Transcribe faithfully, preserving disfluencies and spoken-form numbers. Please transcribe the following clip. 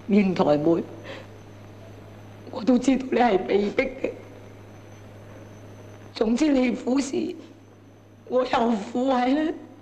英台妹，我都知道你係被逼嘅。總之你苦時，我又苦喺啦。